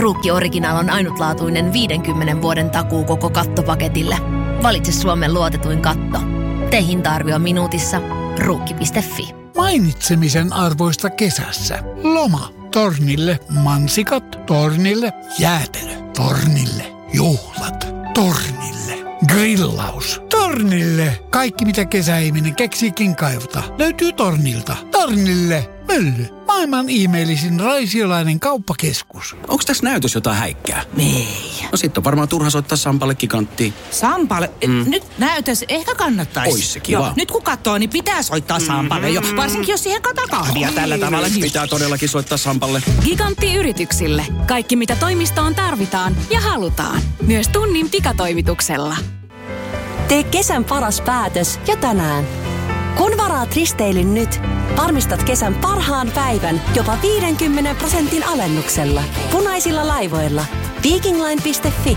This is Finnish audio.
Ruukki Original on ainutlaatuinen 50 vuoden takuu koko kattopaketille. Valitse Suomen luotetuin katto. Tee hinta-arvio minuutissa. Ruukki.fi. Mainitsemisen arvoista kesässä. Loma. Tornille mansikat. Tornille jäätelö. Tornille juhlat. Tornille grillaus. Tornille kaikki mitä kesäihminen keksiikin kaivata. Löytyy Tornilta. Tornille mylly. Maailman ihmeellisin raisiolainen kauppakeskus. Onks tässä näytös jotain häikkää? Ei. No sit on varmaan turha soittaa Sampalle Giganttiin. Sampalle? Nyt näytös ehkä kannattaisi. Ois se kiva. Joo, nyt kun katsoo, niin pitää soittaa Sampalle jo. Varsinkin jos siihen kahvia tällä tavalla. Pitää todellakin soittaa Sampalle. Gigantti yrityksille. Kaikki mitä toimistoon tarvitaan ja halutaan. Myös tunnin pikatoimituksella. Tee kesän paras päätös jo tänään. Kun varaat risteilyn nyt, varmistat kesän parhaan päivän jopa 50% alennuksella. Punaisilla laivoilla. Vikingline.fi